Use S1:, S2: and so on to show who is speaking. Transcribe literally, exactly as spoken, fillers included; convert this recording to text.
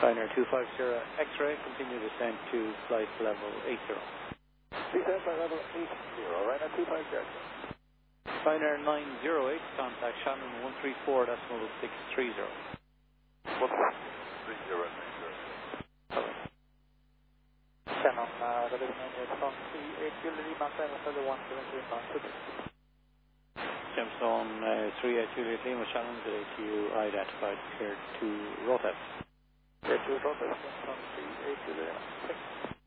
S1: Pioneer two five zero X-ray, continue descent to flight level eight zero.
S2: Descent by level eight zero, right at two five zero.
S1: Pioneer nine zero eight, contact Shannon one three four decimal six three zero.
S2: one three zero nine zero.
S3: Shannon, uh, the Romania from three eight Julie Lima, seven one seven three nine two.
S1: Gemstone uh, three eight Juliet Lima, Shannon, Z A T U identified here to Rotas.
S3: Get to Rotas, Gemstone three eight Julie Lima.